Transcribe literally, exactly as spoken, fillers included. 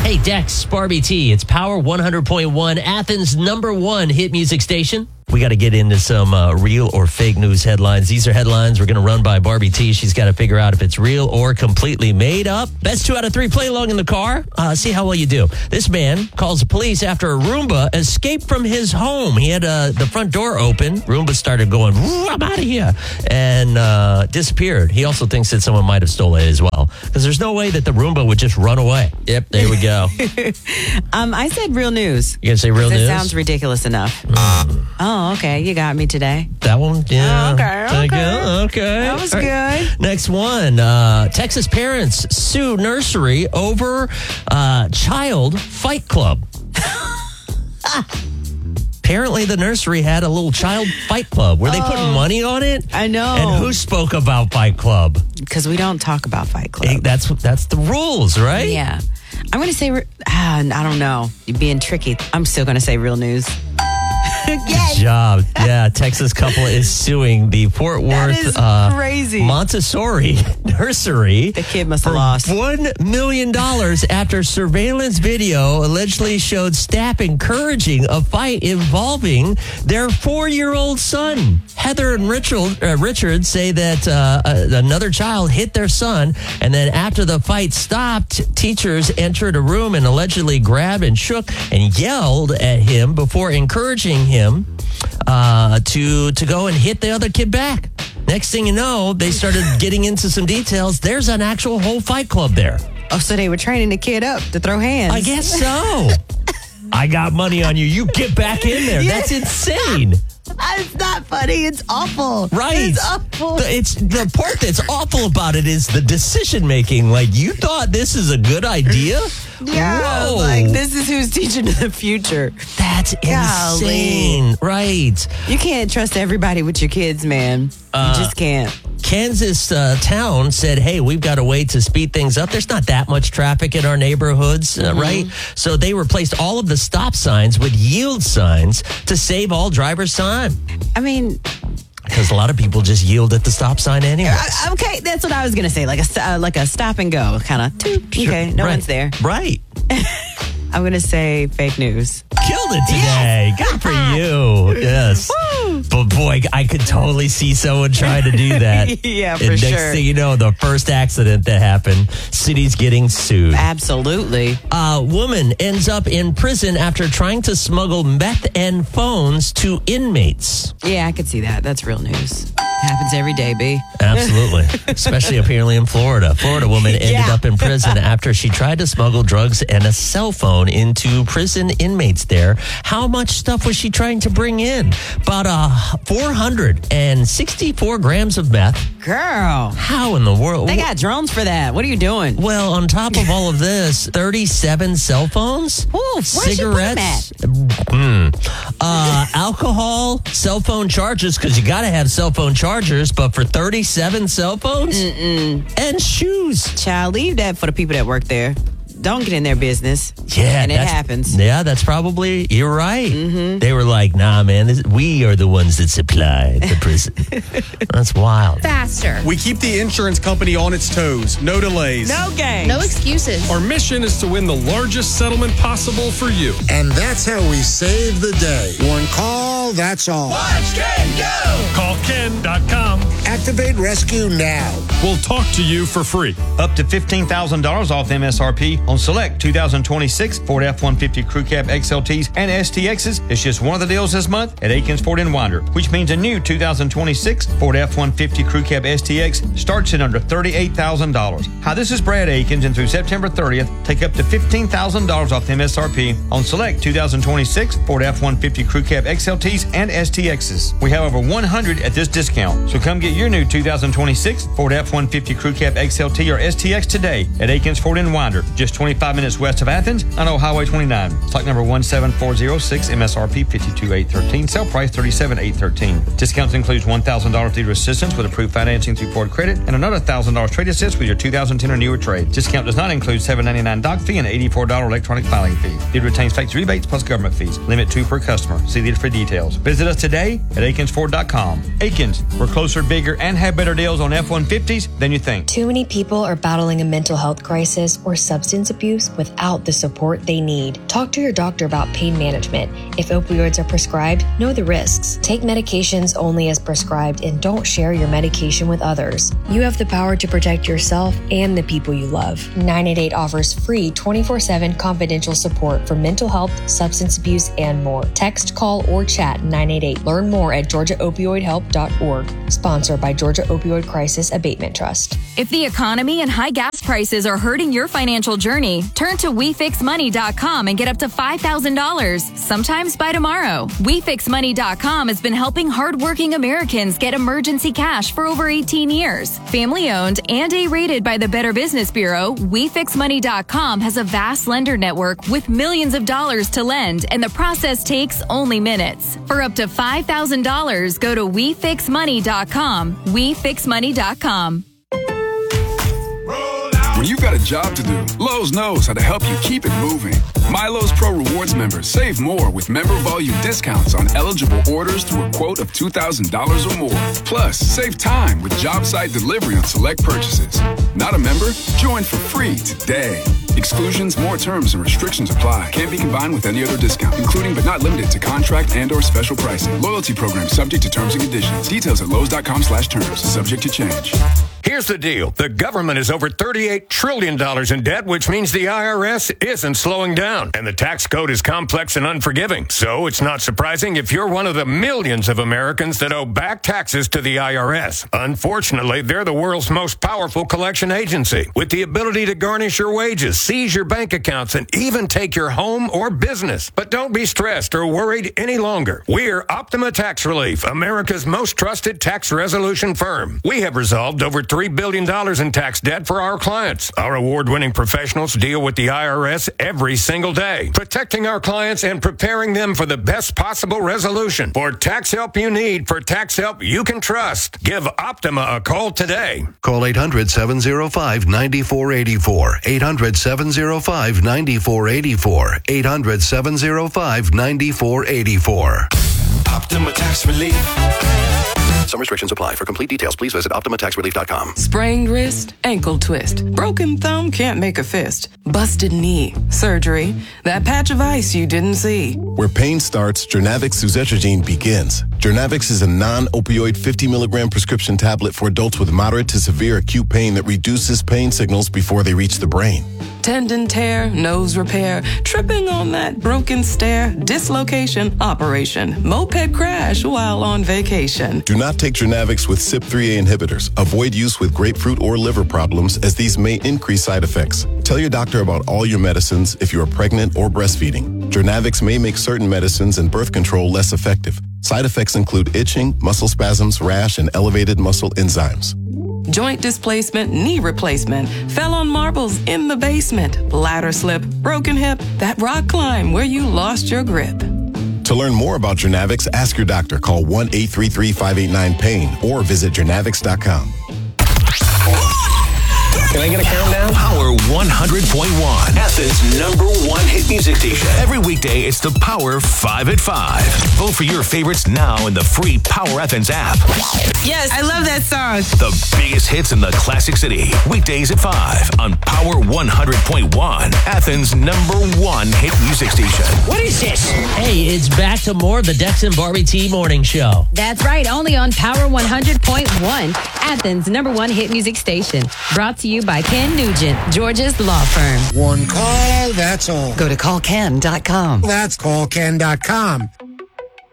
Hey, Dex, Barbie T. It's Power one hundred point one, Athens' number one hit music station. We got to get into some uh, real or fake news headlines. These are headlines we're going to run by Barbie T. She's got to figure out if it's real or completely made up. Best two out of three play along in the car. Uh, see how well you do. This man calls the police after a Roomba escaped from his home. He had uh, the front door open. Roomba started going, I'm out of here, and uh, disappeared. He also thinks that someone might have stolen it as well, because there's no way that the Roomba would just run away. Yep, there we go. um, I said real news. You going to say real news? It sounds ridiculous enough. Mm. Oh, okay. You got me today. That one? Yeah. Oh, okay. Thank Okay. you. Okay. That was All right. good. Next one. Uh, Texas parents sue nursery over uh, child fight club. Apparently, the nursery had a little child fight club. Were they putting money on it? I know. And who spoke about Fight Club? Because we don't talk about Fight Club. Hey, that's that's the rules, right? Yeah. I'm going to say, re- ah, I don't know. You're being tricky. I'm still going to say real news. Good job. Yeah, Texas couple is suing the Fort Worth That is uh, crazy. Montessori nursery. The kid must have for lost. one million dollars after surveillance video allegedly showed staff encouraging a fight involving their four-year-old son. Heather and Richard, uh, Richard say that uh, uh, another child hit their son, and then after the fight stopped, teachers entered a room and allegedly grabbed and shook and yelled at him before encouraging him uh, to to go and hit the other kid back. Next thing you know, they started getting into some details. There's an actual whole fight club there. Oh, so they were training the kid up to throw hands. I guess so. I got money on you. You get back in there. Yeah. That's insane. It's not funny. It's awful. Right. It's awful. The, it's the part that's awful about it is the decision making. Like, you thought this is a good idea? Yeah. Whoa. Like, this is who's teaching in the future. That's Golly. insane. Right. You can't trust everybody with your kids, man. Uh, you just can't. Kansas uh, town said, hey, we've got a way to speed things up. There's not that much traffic in our neighborhoods, uh, Mm-hmm. right? So they replaced all of the stop signs with yield signs to save all drivers time. I mean, Because a lot of people just yield at the stop sign anyway. I- okay, that's what I was going to say. Like a, st- uh, like a stop and go kind of. Okay, no Right. one's there. Right. I'm going to say fake news. Killed it today. Good for you. Yes. Woo. But boy, I could totally see someone trying to do that. Yeah, for and next sure. thing you know, the first accident that happened, city's getting sued. Absolutely. A woman ends up in prison after trying to smuggle meth and phones to inmates. Yeah, I could see that. That's real news. Happens every day, B. Absolutely. Especially apparently in Florida. Florida woman ended Yeah. up in prison after she tried to smuggle drugs and a cell phone into prison inmates there. How much stuff was she trying to bring in? About uh, four hundred sixty-four grams of meth. Girl, How in the world? they got drones for that. What are you doing? Well, on top of all of this, thirty-seven cell phones, Ooh, where'd she put 'em cigarettes, mm, uh, alcohol, cell phone chargers, because you got to have cell phone chargers, but for thirty-seven cell phones, Mm-mm. and shoes. Child, leave that for the people that work there. Don't get in their business. Yeah, And it that's- happens. Yeah, that's probably, you're right. Mm-hmm. They were like, nah, man, this, we are the ones that supply the prison. That's wild. Faster. We keep the insurance company on its toes. No delays. No games. No excuses. Our mission is to win the largest settlement possible for you. And that's how we save the day. One call, that's all. Watch Ken go! Call Ken dot com. Activate Rescue now. We'll talk to you for free. Up to fifteen thousand dollars off M S R P on select two thousand twenty-six Ford F one fifty Crew Cab X L Ts and S T Xs. It's just one of the deals this month at Aikens Ford in Winder, which means a new two thousand twenty-six Ford F one fifty Crew Cab S T X starts at under thirty-eight thousand dollars. Hi, this is Brad Aikens, and through September thirtieth, take up to fifteen thousand dollars off M S R P on select two thousand twenty-six Ford F one fifty Crew Cab X L Ts and S T Xs. We have over one hundred at this discount, so come get your new two thousand twenty-six Ford F one fifty Crew Cab X L T or S T X today at Aikens Ford in Winder, just twenty-five minutes west of Athens on Old Highway twenty-nine. Stock number one seven four zero six, M S R P fifty-two eight thirteen, sale price thirty-seven eight thirteen. Discounts includes one thousand dollars dealer assistance with approved financing through Ford Credit and another one thousand dollars trade assist with your two thousand ten or newer trade. Discount does not include seven ninety-nine doc fee and eighty-four dollars electronic filing fee. Dealer retains factory rebates plus government fees. Limit two per customer. See dealer for details. Visit us today at Aikens Ford dot com. Aikens, we're closer, bigger, bigger and have better deals on F one fifties than you think. Too many people are battling a mental health crisis or substance abuse without the support they need. Talk to your doctor about pain management. If opioids are prescribed, know the risks. Take medications only as prescribed and don't share your medication with others. You have the power to protect yourself and the people you love. nine eight eight offers free twenty-four seven confidential support for mental health, substance abuse, and more. Text, call, or chat nine eight eight. Learn more at georgia opioid help dot org. Sponsored by Georgia Opioid Crisis Abatement Trust. If the economy and high gas prices are hurting your financial journey, turn to we fix money dot com and get up to five thousand dollars, sometimes by tomorrow. we fix money dot com has been helping hardworking Americans get emergency cash for over eighteen years. Family owned and A-rated by the Better Business Bureau, we fix money dot com has a vast lender network with millions of dollars to lend, and the process takes only minutes. For up to five thousand dollars, go to we fix money dot com. we fix money dot com. When you've got a job to do, Lowe's knows how to help you keep it moving. My Lowe's Pro Rewards members save more with member volume discounts on eligible orders through a quote of two thousand dollars or more. Plus, save time with job site delivery on select purchases. Not a member? Join for free today. Exclusions, more terms, and restrictions apply. Can't be combined with any other discount, including but not limited to contract and or special pricing. Loyalty program subject to terms and conditions. Details at lowes dot com slash terms. Subject to change. Here's the deal. The government is over thirty-eight trillion dollars in debt, which means the I R S isn't slowing down. And the tax code is complex and unforgiving. So it's not surprising if you're one of the millions of Americans that owe back taxes to the I R S. Unfortunately, they're the world's most powerful collection agency, with the ability to garnish your wages, seize your bank accounts, and even take your home or business. But don't be stressed or worried any longer. We're Optima Tax Relief, America's most trusted tax resolution firm. We have resolved over three billion dollars in tax debt for our clients. Our award-winning professionals deal with the I R S every single day, protecting our clients and preparing them for the best possible resolution. For tax help you need, for tax help you can trust, give Optima a call today. Call eight hundred, seven oh five, nine four eight four. eight hundred, seven oh five, nine four eight four. eight hundred, seven oh five, nine four eight four. Optima Tax Relief. Some restrictions apply. For complete details, please visit optima tax relief dot com. Sprained wrist, ankle twist, broken thumb, can't make a fist, busted knee, surgery, that patch of ice you didn't see. Where pain starts, Jernavix suzetrigine begins. Jernavix is a non-opioid fifty milligram prescription tablet for adults with moderate to severe acute pain that reduces pain signals before they reach the brain. Tendon tear, nose repair, tripping on that broken stair, dislocation, operation, moped crash while on vacation. Do not take Jernavix with C Y P three A inhibitors. Avoid use with grapefruit or liver problems, as these may increase side effects. Tell your doctor about all your medicines if you are pregnant or breastfeeding. Jernavix may make certain medicines and birth control less effective. Side effects include itching, muscle spasms, rash, and elevated muscle enzymes. Joint displacement, knee replacement, fell on marbles in the basement, ladder slip, broken hip, that rock climb where you lost your grip. To learn more about Jernavix, ask your doctor. Call one eight three three, five eight nine, pain or visit jernavix dot com. Can I get a countdown? Power one hundred point one, Athens' number one hit music station. Every weekday, it's the Power five at five. Vote for your favorites now in the free Power Athens app. Yes, I love that song. The biggest hits in the Classic City. Weekdays at five on Power one hundred point one, Athens' number one hit music station. What is this? Hey, it's back to more of the Dex and Barbie T Morning Show. That's right, only on Power one hundred point one, Athens' number one hit music station. Brought to you by Ken Nugent, Georgia's law firm. One call, that's all. Go to call ken dot com. That's call ken dot com.